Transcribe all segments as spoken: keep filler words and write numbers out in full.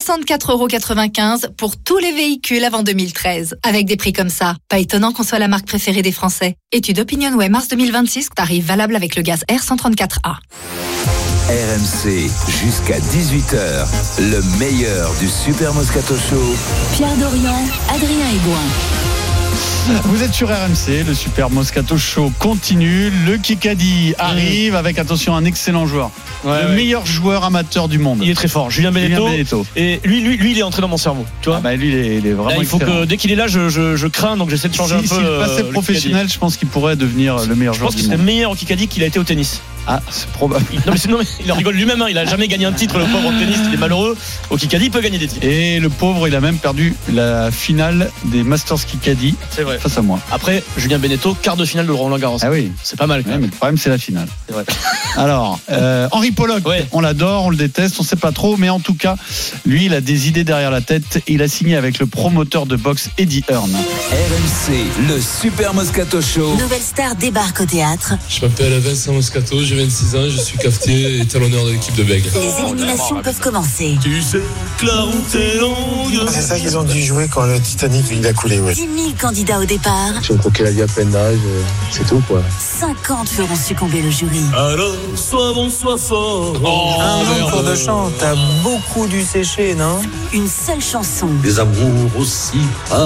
soixante-quatre euros quatre-vingt-quinze pour tous les véhicules avant deux mille treize. Avec des prix comme ça, pas étonnant qu'on soit la marque préférée des Français. Étude OpinionWay mars deux mille vingt-six, tarif valable avec le gaz R cent trente-quatre A. R M C jusqu'à dix-huit heures, le meilleur du Super Moscato Show. Pierre Dorian, Adrien Aigouin. Vous êtes sur R M C, le Super Moscato Show continue. Le Kikadi arrive avec, attention, un excellent joueur. Ouais, le ouais. meilleur joueur amateur du monde. Il est très fort, Julien Benneteau. Julien Benneteau. Et lui, lui, lui, il est entré dans mon cerveau. Tu vois ah bah lui, il est, il est vraiment. Là, il faut excellent. que dès qu'il est là, je, je, je crains, donc j'essaie de changer si, un peu. S'il passait euh, professionnel, je pense qu'il pourrait devenir le meilleur je joueur du monde. Je pense du qu'il monde. serait meilleur au Kikadi qu'il a été au tennis. Ah, c'est probable. Il, non, mais c'est, non, mais il en rigole lui-même, hein, il a jamais gagné un titre, le pauvre au tennis, il est malheureux. Au Kikadi, il peut gagner des titres. Et le pauvre, il a même perdu la finale des Masters Kikadi. C'est vrai. Face à moi. Après, Julien Benneteau, quart de finale de Roland Garros. Ah oui. C'est pas mal. Ouais, mais le problème, c'est la finale. C'est vrai. Alors, euh, Henri Pollock, ouais. on l'adore, on le déteste, on sait pas trop, mais en tout cas, lui, il a des idées derrière la tête. Il a signé avec le promoteur de boxe Eddie Hearn. R M C, le Super Moscato Show. Nouvelle star débarque au théâtre. Je m'appelle Vincent Moscato, j'ai vingt-six ans, je suis cafetier et talonneur de l'équipe de Bègue. Les éliminations peuvent commencer. Tu sais que la route est longue. C'est ça qu'ils ont dû jouer quand le Titanic il a coulé, ouais. dix mille candidats au départ. J'ai croqué la vie à pleine d'âge, c'est tout quoi. cinquante feront succomber le jury. Alors, soit bon, soit fort. Oh, un an pour de chant, t'as beaucoup dû sécher, non? Une seule chanson. Des amours aussi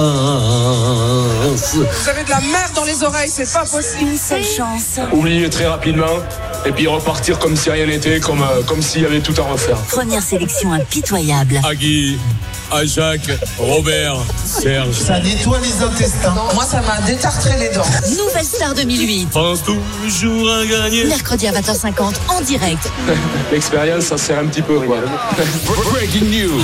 pinces. Vous avez de la merde dans les oreilles, c'est pas possible. Une seule chance. Oublier très rapidement et puis repartir comme si rien n'était, comme, euh, comme s'il y avait tout à refaire. Première sélection impitoyable. À Guy, à Jacques, Robert, Serge. Ça nettoie les intestins. Non, moi ça m'a détartré les dents. Nouvelle star deux mille huit. Pense toujours à gagner. Mercredi à vingt heures cinquante en direct. L'expérience, ça sert un petit peu, quoi. Breaking news.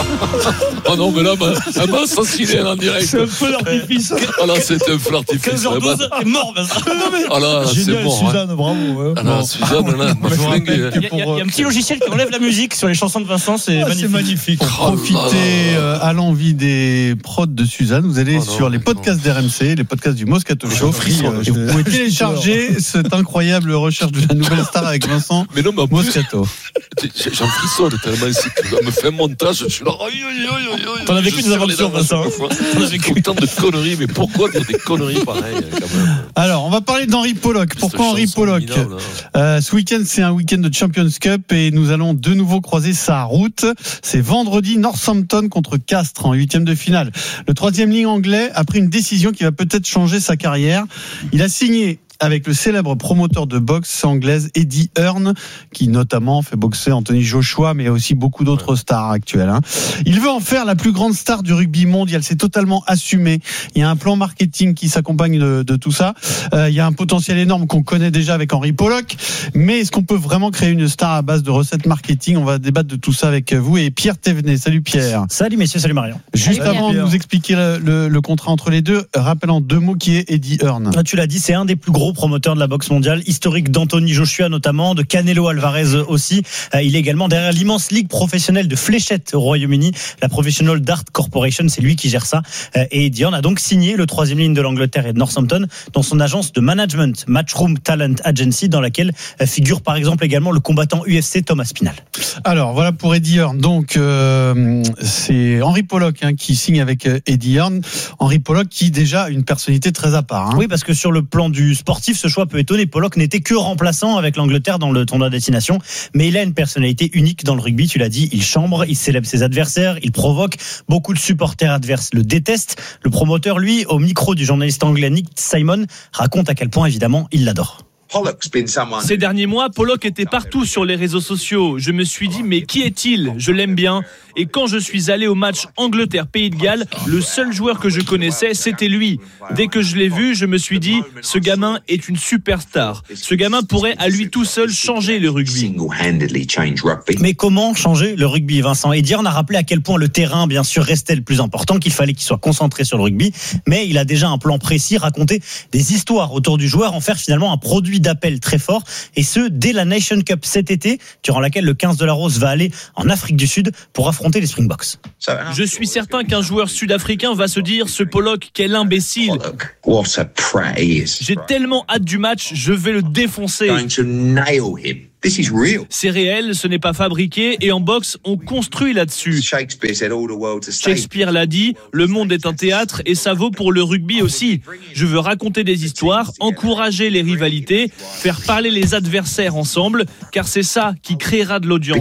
Oh non, mais là, bah, ça m'a assassiné en direct. C'est un feu d'artifice. Ah là, c'est un feu d'artifice. quinze heures douze, t'es mort, Vincent. Ah là, c'est bon. Suzanne, hein. bravo. Ah là, Suzanne, là, m'a flingué. Il y, a, il y a un petit logiciel qui enlève la musique sur les chansons de Vincent, c'est Ah, magnifique. c'est magnifique. Pour Oh profiter euh, à l'envie des prods de Suzanne, vous allez oh non, sur les podcasts d'R M C, les podcasts du Moscato Show. frisson, Et vous pouvez télécharger cette incroyable recherche de la nouvelle star avec Vincent Mais non, mais en plus, Moscato. j'en frissonne tellement c'est que me fait un montage, je suis là. Aïe, aïe, aïe, aïe, aïe. T'en as vécu Je des serre les aventures, dents à Vincent. chaque fois. T'en as vécu autant de conneries, mais pourquoi dire des conneries pareilles quand même? Alors, on va parler d'Henri Pollock. Pourquoi Henri Pollock? euh, Ce week-end, c'est un week-end de Champions Cup et nous allons de nouveau croiser sa route. C'est vendredi, Northampton contre Castres en huitième de finale. Le troisième ligne anglais a pris une décision qui va peut-être changer sa carrière. Il a signé avec le célèbre promoteur de boxe anglaise Eddie Hearn, qui notamment fait boxer Anthony Joshua, mais aussi beaucoup d'autres stars actuelles. Hein. Il veut en faire la plus grande star du rugby mondial. C'est totalement assumé. Il y a un plan marketing qui s'accompagne de, de tout ça. Euh, il y a un potentiel énorme qu'on connaît déjà avec Henri Pollock. Mais est-ce qu'on peut vraiment créer une star à base de recettes marketing? On va débattre de tout ça avec vous et Pierre Thévenet. Salut Pierre. Salut messieurs, salut Marion. Juste salut avant Pierre. de nous expliquer le, le, le contrat entre les deux, rappelle en deux mots qui est Eddie Hearn. Tu l'as dit, c'est un des plus gros promoteur de la boxe mondiale, historique d'Anthony Joshua notamment, de Canelo Alvarez aussi. Il est également derrière l'immense ligue professionnelle de fléchettes au Royaume-Uni, la Professional Dart Corporation, c'est lui qui gère ça. Et Eddie Hearn a donc signé le troisième ligne de l'Angleterre et de Northampton dans son agence de management, Matchroom Talent Agency, dans laquelle figure par exemple également le combattant U F C Thomas Spinal. Alors voilà pour Eddie Hearn. Donc euh, c'est Henri Pollock hein, qui signe avec Eddie Hearn. Henri Pollock qui déjà a une personnalité très à part. Hein. Oui, parce que sur le plan du sportif, ce choix peut étonner. Pollock n'était que remplaçant avec l'Angleterre dans le tournoi destination, mais il a une personnalité unique dans le rugby. Tu l'as dit, il chambre, il célèbre ses adversaires, il provoque. Beaucoup de supporters adverses le détestent. Le promoteur, lui, au micro du journaliste anglais Nick Simon, raconte à quel point évidemment il l'adore. Ces derniers mois, Pollock était partout sur les réseaux sociaux. Je me suis dit, mais qui est-il ? Je l'aime bien. Et quand je suis allé au match Angleterre-Pays de Galles, le seul joueur que je connaissais, c'était lui. Dès que je l'ai vu, je me suis dit, ce gamin est une superstar. Ce gamin pourrait à lui tout seul changer le rugby. Mais comment changer le rugby, Vincent ? Eddie Hearn a rappelé à quel point le terrain, bien sûr, restait le plus important, qu'il fallait qu'il soit concentré sur le rugby. Mais il a déjà un plan précis, raconter des histoires autour du joueur, en faire finalement un produit d'appel très fort, et ce dès la Nation Cup cet été, durant laquelle le quinze de la Rose va aller en Afrique du Sud pour affronter les Springboks. Je suis certain qu'un joueur sud-africain va se dire, ce Pollock, quel imbécile. J'ai tellement hâte du match, je vais le défoncer. C'est réel, ce n'est pas fabriqué, et en boxe, on construit là-dessus. Shakespeare l'a dit, le monde est un théâtre et ça vaut pour le rugby aussi. Je veux raconter des histoires, encourager les rivalités, faire parler les adversaires ensemble, car c'est ça qui créera de l'audience.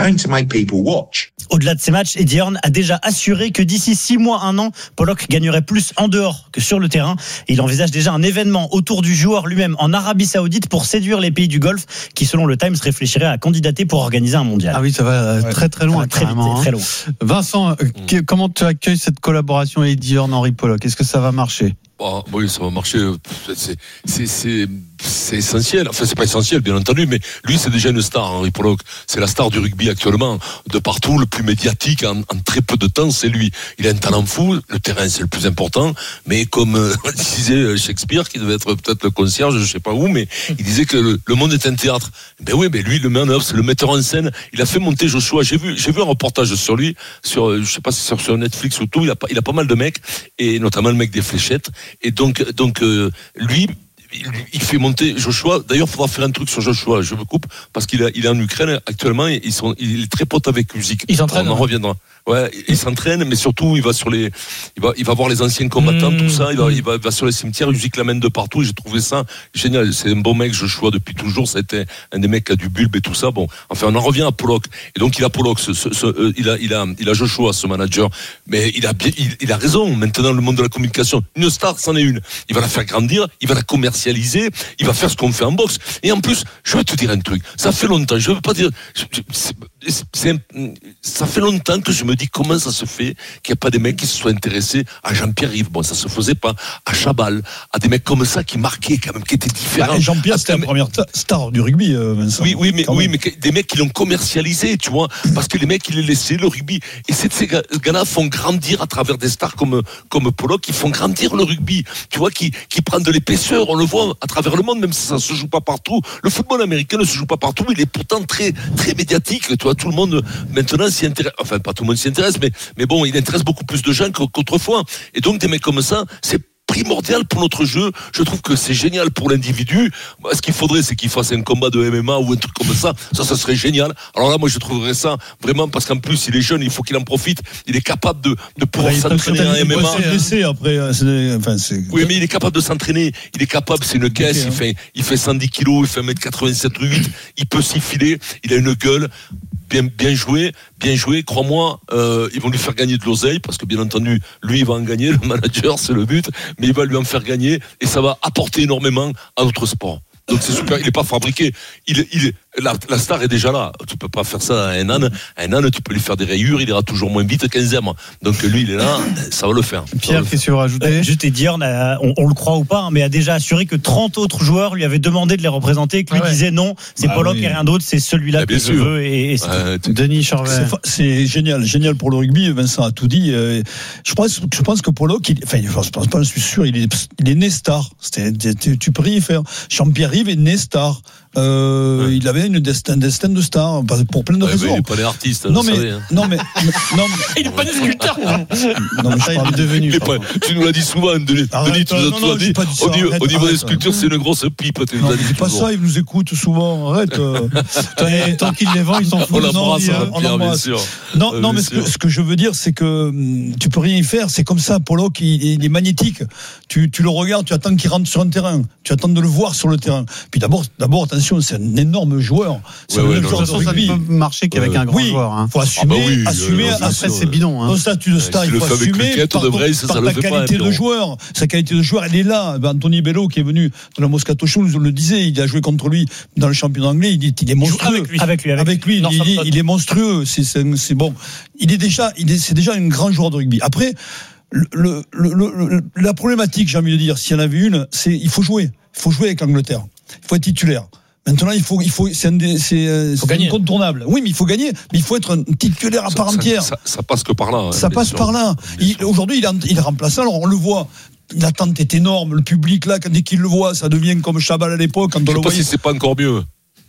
Au-delà de ces matchs, Eddie Hearn a déjà assuré que d'ici six mois, un an, Pollock gagnerait plus en dehors que sur le terrain. Et il envisage déjà un événement autour du joueur lui-même en Arabie Saoudite pour séduire les pays du Golfe qui, selon le Times, réfléchiraient à candidater pour organiser un mondial. Ah oui, ça va ouais. très très loin, va très vite, hein. très loin. Vincent, mmh. comment tu accueilles cette collaboration Eddie Hearn, Henri Pollock ? Est-ce que ça va marcher ? Ah, oui, ça va marcher. C'est, c'est, c'est, c'est essentiel. Enfin, c'est pas essentiel, bien entendu, mais lui, c'est déjà une star, Henri Pollock. C'est la star du rugby actuellement. De partout, le plus médiatique, en, en très peu de temps, c'est lui. Il a un talent fou. Le terrain, c'est le plus important. Mais comme euh, disait Shakespeare, qui devait être peut-être le concierge, je sais pas où, mais il disait que le, le monde est un théâtre. Ben oui, mais lui, le met en œuvre, c'est le metteur en scène. Il a fait monter Joshua. J'ai vu, j'ai vu un reportage sur lui, sur, je sais pas si c'est sur Netflix ou tout. Il a, il a pas mal de mecs, et notamment le mec des fléchettes. Et donc, donc euh, lui, il, il fait monter Joshua. D'ailleurs, il faudra faire un truc sur Joshua. Je me coupe parce qu'il a, il est en Ukraine actuellement. Et ils sont, il est très pote avec Usyk. Il s'entraîne. On en reviendra. Ouais, il s'entraîne, mais surtout, il va sur les, il va, il va voir les anciens combattants, mmh. tout ça. Il va, il va, il va sur les cimetières. Usyk l'amène de partout. Et j'ai trouvé ça génial. C'est un bon mec, Joshua, depuis toujours. Ça a été un des mecs qui a du bulbe et tout ça. Bon, enfin, on en revient à Pollock. Et donc, il a Pollock, ce, ce, ce, euh, il a, il a, il a Joshua, ce manager. Mais il a bien, il, il a raison. Maintenant, le monde de la communication, une star, c'en est une. Il va la faire grandir. Il va la commercialiser. Il va faire ce qu'on fait en boxe. Et en plus, je vais te dire un truc. Ça fait longtemps. Je veux pas dire. C'est, c'est, ça fait longtemps que je me dis comment ça se fait qu'il n'y a pas des mecs qui se soient intéressés à Jean-Pierre Yves. Bon, ça se faisait pas. À Chabal, à des mecs comme ça qui marquaient quand même, qui étaient différents. Bah, Jean-Pierre, c'était la première star du rugby, euh, Vincent. Oui, oui, mais oui, mais des mecs qui l'ont commercialisé, tu vois, parce que les mecs ils les laissaient le rugby. Et c'est, ces gars-là font grandir à travers des stars comme comme Pollock, qui font grandir le rugby. Tu vois, qui qui prennent de l'épaisseur. On le voit à travers le monde, même si ça se joue pas partout. Le football américain ne se joue pas partout. Il est pourtant très très médiatique. Tu vois, tout le monde maintenant s'y intéresse. Enfin, pas tout le monde s'y intéresse, mais mais bon, il intéresse beaucoup plus de gens qu'autrefois. Et donc des mecs comme ça, c'est primordial pour notre jeu. Je trouve que c'est génial pour l'individu. Ce qu'il faudrait, c'est qu'il fasse un combat de M M A ou un truc comme ça. Ça, ça serait génial. Alors là, moi, je trouverais ça vraiment, parce qu'en plus, il est jeune, il faut qu'il en profite. Il est capable de, de pouvoir ouais, s'entraîner en M M A. C'est blessé après. C'est, enfin, c'est... Oui, mais il est capable de s'entraîner. Il est capable, c'est une caisse. Okay, il, fait, il fait cent dix kilos, il fait un mètre quatre-vingt-sept ou huit. Il peut s'y filer. Il a une gueule. Bien, bien joué, bien joué. Crois-moi, euh, ils vont lui faire gagner de l'oseille parce que bien entendu, lui, il va en gagner. Le manager, c'est le but, mais il va lui en faire gagner et ça va apporter énormément à notre sport. Donc c'est super. Il n'est pas fabriqué. Il, il, la, la star est déjà là. Tu peux pas faire ça à un âne. À un âne, tu peux lui faire des rayures. Il ira toujours moins vite qu'un zèbre. Donc lui, il est là. Ça va le faire. Pierre, qu'est-ce que tu veux rajouter ? euh, Juste dire, on, on le croit ou pas, hein, mais a déjà assuré que trente autres joueurs lui avaient demandé de les représenter. Que lui ah ouais. disait non, c'est ah Pollock oui. et rien d'autre. C'est celui-là ah, que je veux. Et, et c'est euh, Denis Charvet. C'est, c'est génial, génial pour le rugby. Vincent a tout dit. Je pense, je pense que Pollock, il, enfin, je pense pas, je suis sûr, il est, il est né star. C'était, tu, tu peux rien faire. Jean-Pierre Yves est né star. Euh, ouais. Il avait une destin, un destin de star pour plein de ouais, raisons. Il n'est pas des artistes. Non mais, savez, hein. non mais, non mais, il n'est pas des sculpteurs. Non mais je parle devenu. Il est pas, tu nous l'as dit souvent, Denis. Arrête, tu nous as toujours dit. Au niveau, arrête, au niveau arrête, des sculptures, c'est une grosse pipe. Tu non, c'est pas ça. Il nous écoute souvent. Arrête. Euh, tant qu'il les vend, ils s'en foutent. On l'embrasse, on l'embrasse. Non, non, mais ce que je veux dire, c'est que tu peux rien y faire. C'est comme ça. Pollock, il est magnétique. Tu, tu le regardes, tu attends qu'il rentre sur un terrain. Tu attends de le voir sur le terrain. Puis d'abord, d'abord, attention, c'est un énorme joueur. C'est ouais, un ouais, joueur de rugby. Ça ne peut marcher qu'avec euh, un grand oui, joueur. Hein. Faut assumer, ah bah oui, assumer. Euh, après, c'est bidon. Hein. Ton statut de star, il faut assumer. Par, Braille, ça, par ça ta qualité pas, de joueur. Sa qualité de joueur, elle est là. Ben, Anthony Bello, qui est venu dans la Moscato Show, nous le disait. Il a joué contre lui dans le championnat anglais. Il est, il est monstrueux. Avec lui. Avec lui. Avec, avec lui. Il, il, il est monstrueux. C'est, c'est, c'est bon. Il est déjà, il est, c'est déjà un grand joueur de rugby. Après, le, le, le, le, la problématique, j'ai envie de dire, s'il y en avait une, c'est il faut jouer. Il faut jouer avec l'Angleterre. Il faut être titulaire. Maintenant, il faut, il faut, c'est, un des, c'est, c'est incontournable. Oui, mais il faut gagner. Mais il faut être un titulaire à part ça, entière. Ça, ça, ça passe que par là. Ça passe sûr. par là. Il, aujourd'hui, il est, il est remplaçant. Alors, on le voit. L'attente est énorme. Le public, là, dès qu'il le voit, ça devient comme Chabal à l'époque. Quand on je sais le pas voyait. si c'est pas encore mieux.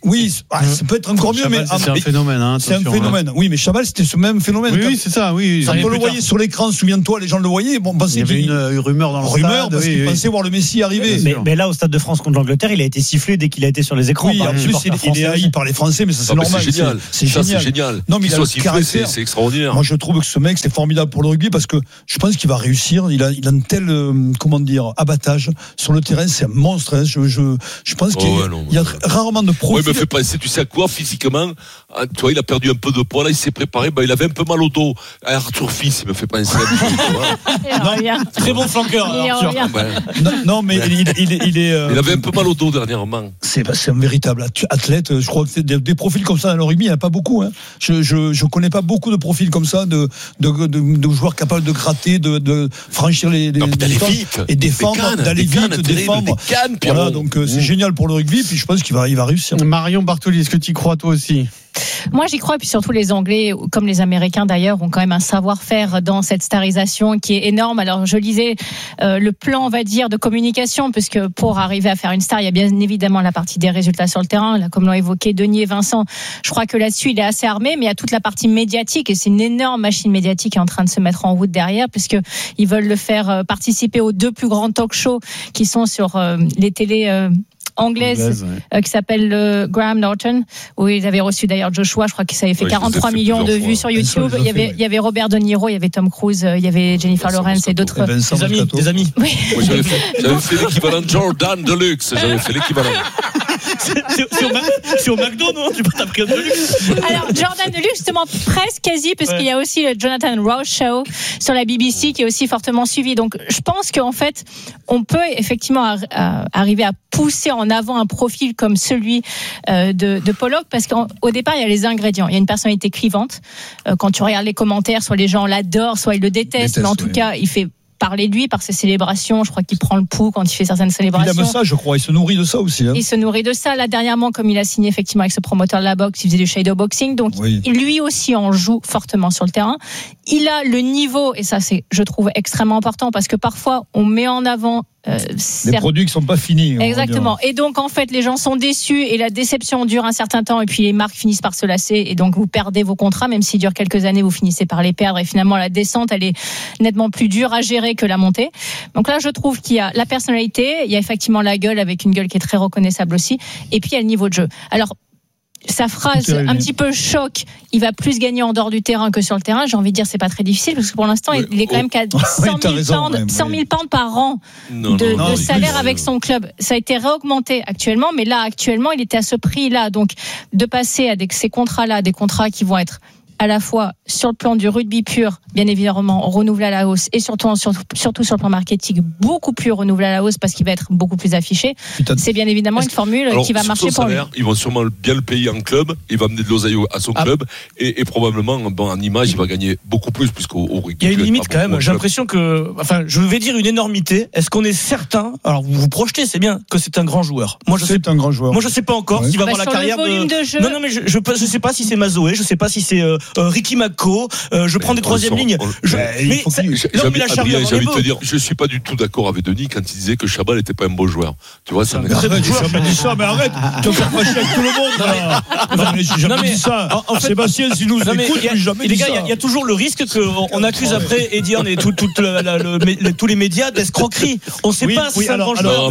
Oui, ça peut être encore mieux, mais c'est un phénomène. Hein, c'est un phénomène. Oui, mais Chabal, c'était ce même phénomène. Oui, oui c'est ça. Oui. Quand on le voyait sur l'écran, souviens-toi, les gens le voyaient. Bon, il y avait une, une rumeur dans le rumeur stade. Parce oui, qu'ils oui. pensaient voir le Messi arriver. Mais, mais là, au Stade de France contre l'Angleterre, il a été sifflé dès qu'il a été sur les écrans. Oui, en plus, il, il est haï par les Français, mais ça, c'est non, normal. C'est génial. C'est, ça, génial. c'est génial. Non, mais il a le caractère. C'est extraordinaire. Moi, je trouve que ce mec, c'est formidable pour le rugby parce que je pense qu'il va réussir. Il a, il a un tel, euh, comment dire, abattage sur le terrain. C'est un monstre. Hein. Je, je, je pense qu'il oh, ouais, non, y a ouais. rarement de profil. Oui, il me fait penser, tu sais à quoi, physiquement? Tu vois, il a perdu un peu de poids. Là, il s'est préparé. Ben, il avait un peu mal au dos. Arthur Fils, il me fait penser. Non, très bon flanqueur. Arthur. Ouais. Non, non, mais il, il, il, il est. Euh, il avait un peu mal au dos dernièrement. C'est, c'est un véritable athlète. Je crois que des, des profils comme ça dans le rugby, il n'y en a pas beaucoup. Hein. Je, je, je connais pas beaucoup de profils comme ça, de, de, de, de joueurs capables de gratter, de, de franchir les, les, non, les d'aller vite, et défendre, cannes, d'aller vite, cannes, défendre. Des cannes, voilà, donc euh, c'est mmh. génial pour le rugby. Puis je pense qu'il va, il va réussir. Marion Bartoli, est-ce que tu y crois toi aussi? Moi, j'y crois, et puis surtout les Anglais, comme les Américains d'ailleurs, ont quand même un savoir-faire dans cette starisation qui est énorme. Alors, je lisais euh, le plan, on va dire, de communication, puisque pour arriver à faire une star, il y a bien évidemment la partie des résultats sur le terrain, là, comme l'ont évoqué Denis et Vincent. Je crois que là-dessus, il est assez armé, mais il y a toute la partie médiatique, et c'est une énorme machine médiatique qui est en train de se mettre en route derrière, puisque ils veulent le faire participer aux deux plus grands talk-shows qui sont sur euh, les télés. Euh, anglaise, anglaise ouais. euh, qui s'appelle euh, Graham Norton, où ils avaient reçu d'ailleurs Joshua, je crois que ça avait fait ouais, quarante-trois millions de vues fois. sur YouTube. Il y avait, il y avait Robert De Niro, il y avait Tom Cruise, il y avait Jennifer Vincent Lawrence et d'autres. Et des amis, des amis. Oui. Moi, j'avais, fait, j'avais fait l'équivalent de Jordan Deluxe, j'avais fait l'équivalent. C'est, c'est, c'est, au, c'est au McDo, non? Tu t'as pris un Deluxe. Alors, Jordan Deluxe, justement, presque quasi, parce ouais. qu'il y a aussi le Jonathan Rouse Show sur la B B C qui est aussi fortement suivi. Donc, je pense qu'en fait, on peut effectivement ar- à, arriver à pousser en avant un profil comme celui euh, de, de Pollock, parce qu'au départ, il y a les ingrédients. Il y a une personnalité clivante. Euh, quand tu regardes les commentaires, soit les gens l'adorent, soit ils le détestent, Déteste, mais en tout oui. cas, il fait parler de lui par ses célébrations. Je crois qu'il prend le pouls quand il fait certaines célébrations. Il aime ça, je crois. Il se nourrit de ça aussi. Hein. Il se nourrit de ça. Là, dernièrement, comme il a signé effectivement avec ce promoteur de la boxe, il faisait du shadowboxing. Donc, oui. lui aussi en joue fortement sur le terrain. Il a le niveau, et ça, c'est, je trouve, extrêmement important parce que parfois, on met en avant Euh, les certes... produits qui sont pas finis. Exactement. Et donc en fait, les gens sont déçus et la déception dure un certain temps et puis les marques finissent par se lasser et donc vous perdez vos contrats, même s'ils durent quelques années, vous finissez par les perdre et finalement la descente, elle est nettement plus dure à gérer que la montée. Donc là, je trouve qu'il y a la personnalité, il y a effectivement la gueule avec une gueule qui est très reconnaissable aussi, et puis il y a le niveau de jeu. Alors sa phrase un petit peu choc, il va plus gagner en dehors du terrain que sur le terrain. J'ai envie de dire, c'est pas très difficile parce que pour l'instant, oui, il est quand même qu'à cent mille pounds par an non, de, non, de non, salaire oui, avec son club. Ça a été réaugmenté actuellement, mais là, actuellement, il était à ce prix-là. Donc, de passer à des, ces contrats-là, des contrats qui vont être à la fois sur le plan du rugby pur, bien évidemment renouvelé à la hausse, et surtout, surtout, surtout sur le plan marketing, beaucoup plus renouvelé à la hausse parce qu'il va être beaucoup plus affiché. Putain. C'est bien évidemment une formule Alors, qui va marcher pour salaire, lui. Ils vont sûrement bien le payer en club, il va amener de l'oseille à son ah. club, et, et probablement bon, en image, il va gagner beaucoup plus puisqu'au au rugby. Il y a une limite quand même, j'ai l'impression que, enfin, je vais dire une énormité. Est-ce qu'on est certain, alors vous vous projetez, c'est bien, que c'est un grand joueur. Moi, je c'est sais, un grand joueur. Moi, je sais pas encore ouais. s'il va bah, avoir la carrière de... de jeu. Non, non, mais je, je, je sais pas si c'est Mazoé, je sais pas si c'est euh, Ricky McCaw, euh, je mais prends des troisième lignes. Je, mais, mais ça, non, mais la Adrien, j'ai envie de te dire, je suis pas du tout d'accord avec Denis quand il disait que Chabal n'était pas un beau joueur. Tu vois, ça. Mais arrête, j'ai jamais dit ça, mais arrête. Tu vas faire fâcher avec tout le monde. Là. Non, mais j'ai jamais dit ça. En fait, Sébastien, si nous écoute, j'ai jamais dit ça. Les gars, il y a toujours le risque qu'on accuse après Edian et tous les médias d'escroquerie. On sait pas si c'est un grand joueur.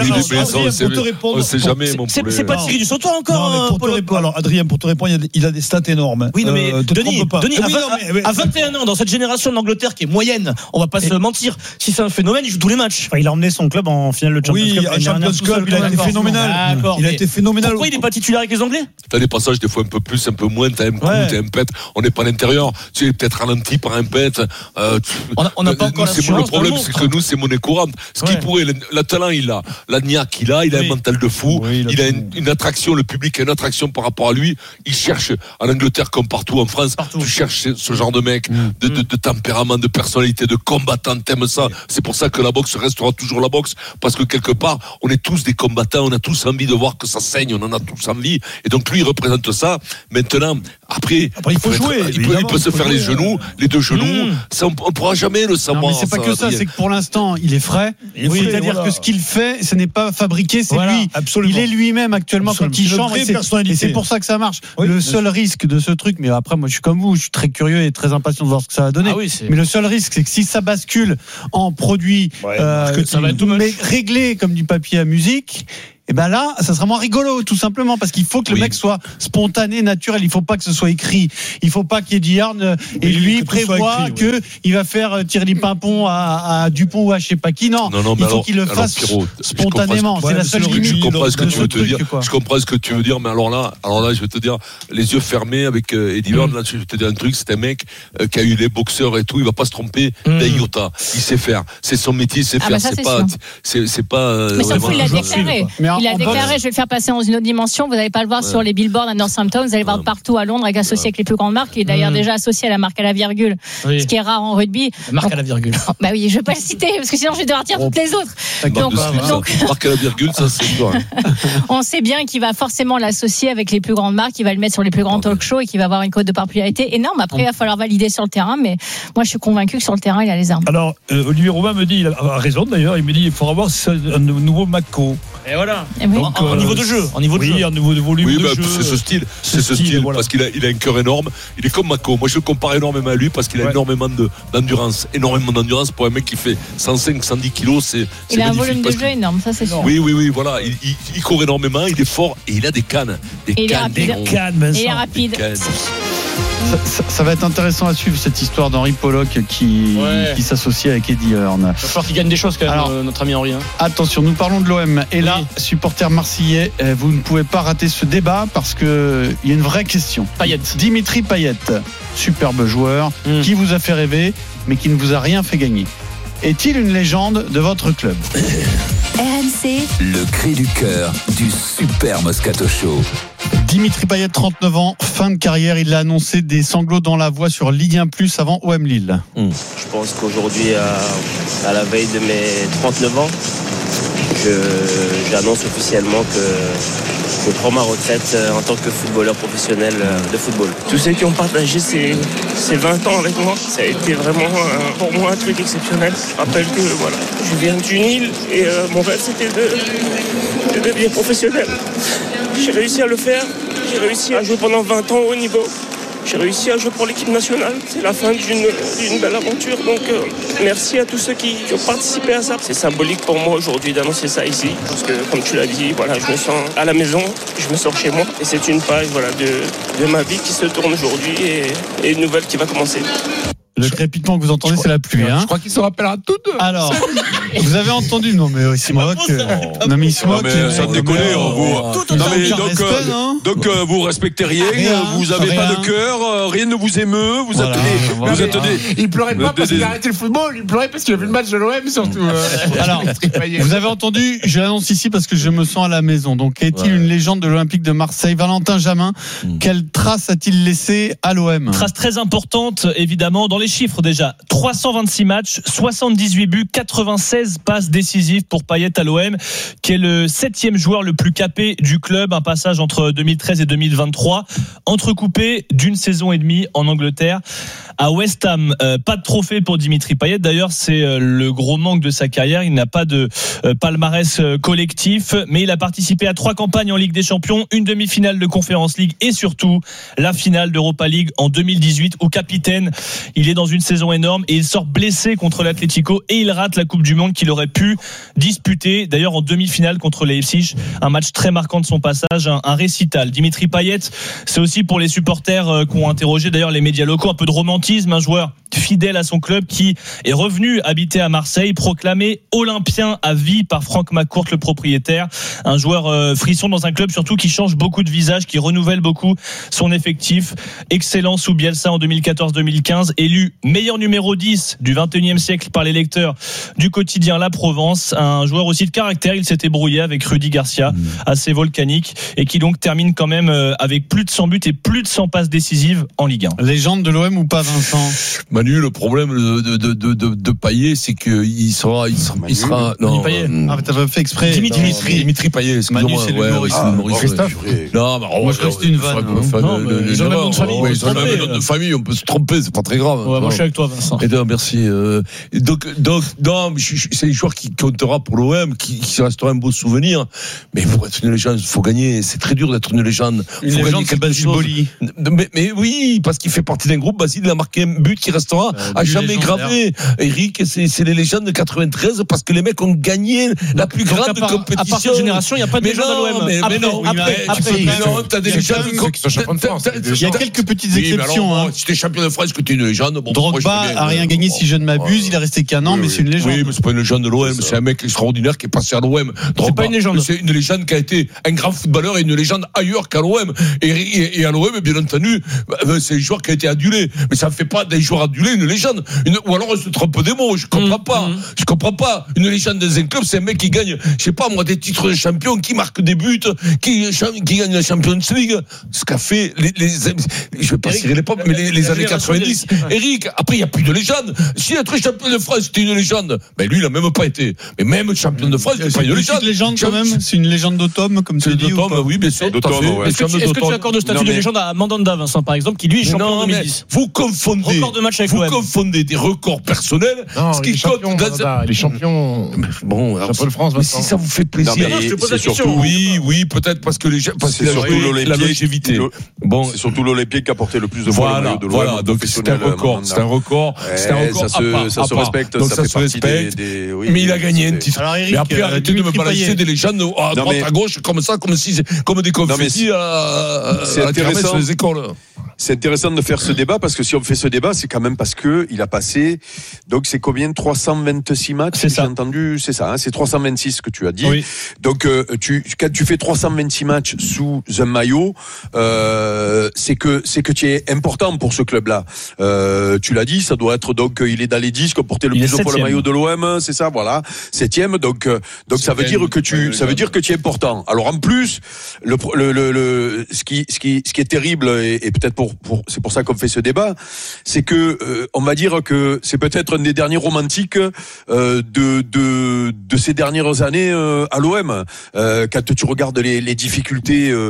On sait jamais, mon poulet. C'est pas Thierry Dussault encore. Alors, Adrien, pour te répondre, il a des stats énormes. Oui, non, mais Denis, Denis, à vingt et un ans, dans cette génération d'Angleterre qui est moyenne, on va pas se mentir, si c'est un phénomène, il joue tous les matchs. Enfin, il a emmené son club en finale de Champions Cup. Oui, en Champions Cup, il a été phénoménal. Il a été phénoménal. Pourquoi il n'est pas titulaire avec les Anglais? T'as des passages des fois un peu plus, un peu moins, t'as un coup, t'as un pet, on n'est pas à l'intérieur, tu es peut-être ralenti par un pet. On n'a pas encore Le problème, c'est que nous, c'est monnaie courante. Ce qui pourrait, le talent, il a, la niaque, il a, il a un mental de fou, il a une attraction, le public a une attraction par rapport à lui. Il cherche en Angleterre comme partout en France. France, partout. Tu cherches ce genre de mec, mmh. de, de, de tempérament, de personnalité, de combattant, t'aimes ça. C'est pour ça que la boxe restera toujours la boxe, parce que quelque part, on est tous des combattants, on a tous envie de voir que ça saigne, on en a tous envie. Et donc lui, il représente ça. Maintenant, après, après il faut jouer. Être, il, peut, il peut se faire les genoux, les deux genoux. Mmh. Ça, on, on pourra jamais le savoir. Non, mais c'est pas ça, que ça, c'est que pour l'instant, il est frais. Il est oui, c'est-à-dire voilà. que ce qu'il fait, ce n'est pas fabriqué, c'est voilà, lui. Absolument. Il est lui-même actuellement absolument. Quand il chante. Et c'est, et c'est pour ça que ça marche. Oui, le seul risque de ce truc, mais après, moi, je suis comme vous, je suis très curieux et très impatient de voir ce que ça va donner. Ah oui, mais le seul risque, c'est que si ça bascule en produit, ouais, euh, ça va être tout mais réglé comme du papier à musique. Et ben là, ça sera moins rigolo, tout simplement, parce qu'il faut que oui. le mec soit spontané, naturel. Il faut pas que ce soit écrit. Il faut pas qu'Eddie Hearn et lui prévoit que oui. il va faire Thierry Pimpon à, à Dupont ou à je sais pas qui. Non, non, non il faut alors, qu'il le fasse Pierrot, spontanément. C'est ouais, la seule limite. Je comprends ce que tu veux te dire. Je comprends ce que tu veux dire, mais alors là, alors là, je vais te dire, les yeux fermés avec Eddie Hearn. Là, je vais te dire un truc. C'est un mec qui a eu les boxeurs et tout. Il va pas se tromper d'un iota. Il sait faire. C'est son métier. Il sait faire. C'est pas, c'est pas. Mais ça fout, il l'a déclaré. Il a déclaré, je vais le faire passer dans une autre dimension. Vous n'allez pas le voir ouais. sur les billboards à Northampton. Vous allez le voir partout à Londres, avec associé ouais. avec les plus grandes marques. Il est d'ailleurs mmh. déjà associé à la marque à la virgule, oui. ce qui est rare en rugby. La marque donc, à la virgule. Bah oui, je ne vais pas le citer parce que sinon je vais devoir dire oh. toutes les autres. Donc, donc, donc marque à la virgule, ça c'est toi. On sait bien qu'il va forcément l'associer avec les plus grandes marques. Il va le mettre sur les plus grands talk shows et qu'il va avoir une cote de popularité énorme. Après, il va falloir valider sur le terrain, mais moi je suis convaincu que sur le terrain, il a les armes. Alors, euh, Olivier Robin me dit, il a raison d'ailleurs, il me dit il faudra voir un nouveau Mako. Et voilà. Et oui. Donc, en, en niveau de jeu, en niveau de oui, jeu. en niveau de volume oui, de bah, jeu. C'est ce style, c'est ce style, style voilà. parce qu'il a, il a un cœur énorme. Il est comme Mako. Moi, je le compare énormément à lui parce qu'il a ouais. énormément de, d'endurance, énormément d'endurance pour un mec qui fait cent cinq, cent dix kilos. C'est, c'est il a un volume de jeu énorme, ça c'est sûr. Oui, oui, oui, voilà. Il, il, il court énormément, il est fort et il a des cannes, des et cannes, des cannes. Il est rapide. Ça, ça, ça va être intéressant à suivre cette histoire d'Henri Pollock qui, ouais. qui s'associe avec Eddie Hearn. Il va falloir qu'il gagne des choses quand même. Alors, notre ami Henri. Hein. Attention, nous parlons de l'O M. Et oui. là, supporters marseillais, vous ne pouvez pas rater ce débat parce que il y a une vraie question. Payet. Dimitri Payet, superbe joueur, mm. qui vous a fait rêver, mais qui ne vous a rien fait gagner. Est-il une légende de votre club ? R M C. Le cri du cœur du Super Moscato Show. Dimitri Payet, trente-neuf ans, fin de carrière. Il l'a annoncé, des sanglots dans la voix sur Ligue un plus avant O M Lille. Mmh. Je pense qu'aujourd'hui, à, à la veille de mes trente-neuf ans, je, j'annonce officiellement que je prends ma retraite en tant que footballeur professionnel de football. Tous ceux qui ont partagé ces, ces vingt ans avec moi, ça a été vraiment pour moi un truc exceptionnel. Je rappelle que voilà, je viens d'une île et euh, mon rêve c'était de, de devenir professionnel. J'ai réussi à le faire, j'ai réussi à jouer pendant vingt ans au haut niveau. J'ai réussi à jouer pour l'équipe nationale. C'est la fin d'une, d'une belle aventure. Donc euh, merci à tous ceux qui, qui ont participé à ça. C'est symbolique pour moi aujourd'hui d'annoncer ça ici. Parce que comme tu l'as dit, voilà, je me sens à la maison, je me sors chez moi. Et c'est une page voilà, de, de ma vie qui se tourne aujourd'hui et, et une nouvelle qui va commencer. Le crépitement que vous entendez, c'est la pluie. Hein. Je crois qu'il se rappellera tout deux. Alors, vous avez entendu ? Non, mais il se moque. Non, mais il se moque. Non, mais ça déconne. Vous... Non, mais donc, respect, euh, donc euh, vous respectez rien. rien vous n'avez pas de cœur. Euh, rien ne vous émeut. Vous voilà, êtes, voilà. Vous êtes des... Il pleurait pas parce qu'il a arrêté le football. Il pleurait parce qu'il a vu le match de l'O M surtout. Alors, vous avez entendu. Je l'annonce ici parce que je me sens à la maison. Donc, est-il ouais. une légende de l'Olympique de Marseille ? Valentin Jamin, mmh. quelle trace a-t-il laissé à l'O M ? Trace très importante, évidemment, dans les chiffres déjà. trois cent vingt-six matchs, soixante-dix-huit buts, quatre-vingt-seize passes décisives pour Payet à l'O M, qui est le septième joueur le plus capé du club. Un passage entre deux mille treize et deux mille vingt-trois, entrecoupé d'une saison et demie en Angleterre. À West Ham, euh, pas de trophée pour Dimitri Payet. D'ailleurs, c'est euh, le gros manque de sa carrière. Il n'a pas de euh, palmarès euh, collectif, mais il a participé à trois campagnes en Ligue des Champions, une demi-finale de Conference League et surtout la finale d'Europa League en deux mille dix-huit, où capitaine. Il est dans une saison énorme et il sort blessé contre l'Atlético et il rate la Coupe du Monde qu'il aurait pu disputer. D'ailleurs, en demi-finale contre Leipzig, un match très marquant de son passage, un, un récital. Dimitri Payet, c'est aussi pour les supporters euh, qui ont interrogé d'ailleurs les médias locaux, un peu de romantisme. Un joueur fidèle à son club qui est revenu habiter à Marseille, proclamé olympien à vie par Franck McCourt, le propriétaire. Un joueur euh, frisson dans un club surtout qui change beaucoup de visage, qui renouvelle beaucoup son effectif. Excellent sous Bielsa en deux mille quatorze deux mille quinze, élu élu meilleur numéro dix du vingt et unième siècle par les lecteurs du quotidien La Provence. Un joueur aussi de caractère, il s'était brouillé avec Rudy Garcia, mmh. assez volcanique, et qui donc termine quand même avec plus de cent buts et plus de cent passes décisives en Ligue un. Légende de l'O M ou pas, Vincent? Manu, le problème de, de, de, de, de Payet, c'est qu'il sera, il sera, il sera, non. Payet. Ah, t'as pas fait exprès. Dimitri, Dimitri, Dimitri Payet, Manu, c'est le ouais, ah, Maurice. Christophe. Non, mais moi, je crois que c'est une vanne. Non, mais ils ont le même nom de famille. Ils ont le même nom de famille, on peut se tromper, c'est pas très grave. Ouais, moi, je suis avec toi, Vincent. Et donc, merci. Donc, donc, non, c'est les joueurs qui comptera pour l'O M, qui, qui restera un beau souvenir. Mais pour être une légende, il faut gagner. C'est très dur d'être une légende. Une faut légende, c'est Basile Boli. Mais, mais oui, parce qu'il fait partie d'un groupe. Basile, il a marqué un but qui restera euh, à jamais légendaire. Gravé. Eric, c'est, c'est les légendes de quatre-vingt-treize parce que les mecs ont gagné donc, la plus grande part, compétition. À part cette génération, il n'y a pas de légende à l'O M. Mais, après, mais non, après, mais, après, après, mais non, t'as des légendes. Il y a quelques petites exceptions. Si t'es champion de France, que t'es une légende. Drogba a rien gagné, si je ne m'abuse. Il est resté qu'un an, mais c'est une légende. Oui, mais c'est pas une légende de l'O M. C'est un mec extraordinaire qui est passé à l'O M. C'est pas une légende. C'est une légende qui a été un grand footballeur et une légende ailleurs qu'à l'O M. Et, et, et à l'O M, bien entendu, c'est un joueur qui a été adulé. Mais ça ne fait pas d'un joueur adulé une légende. Une, ou alors on se trompe des mots. Je comprends mmh, pas. Mmh. Je comprends pas. Une légende dans un club, c'est un mec qui gagne, je sais pas moi, des titres de champion, qui marque des buts, qui, qui gagne la Champions League. Ce qu'a fait les, les, je vais pas tirer les pommes, mais les, les années quatre-vingt-dix. Eric, après il y a plus de légende. Si être champion de France c'était une légende, ben lui il a même pas été. Mais même champion de France, c'est pas une légende. C'est une légende quand même. C'est une légende d'automne, comme tu dis. D'automne, oui, bien sûr. Est-ce que tu accordes le statut de légende à Mandanda, Vincent, par exemple, qui lui est champion en deux mille dix? Vous confondez. Record de match avec Vous l'O M. confondez des records personnels. Non, ce qui compte dans les champions. Bon, champion de France. Mais si ça vous fait plaisir. Non, mais je te pose la question. Surtout, oui, oui, peut-être parce que les parce c'est surtout la longévité. Bon, c'est surtout l'Olympique qui a porté le plus de fois le maillot de l'O M. Voilà, donc c'est un record, c'est un record, c'est un record. Ça se, ça se respecte, donc ça, ça se respecte. Mais il a gagné un titre. Mais après, arrêtez de me balancer des légendes à droite, à gauche, comme ça, comme si, comme des confettis à la kermesse sur les écoles. C'est intéressant de faire ce débat parce que si on fait ce débat, c'est quand même parce que il a passé. Donc c'est combien? trois cent vingt-six matchs. C'est ça. J'ai entendu, c'est ça. Hein, c'est trois cent vingt-six que tu as dit. Oui. Donc euh, tu quand tu fais trois cent vingt-six matchs sous un maillot, euh, c'est que c'est que tu es important pour ce club-là. Euh, tu l'as dit, ça doit être donc il est dans les dix qui ont porté le il plus de fois le maillot de l'O M. C'est ça, voilà, septième. Donc euh, donc ça veut dire que tu ça veut dire que tu es important. Alors en plus le le le, le ce qui ce qui ce qui est terrible et, et peut-être pour Pour, c'est pour ça qu'on fait ce débat, c'est que euh, on va dire que c'est peut-être un des derniers romantiques euh, de de de ces dernières années euh, à l'O M. Euh, quand tu regardes les, les difficultés euh,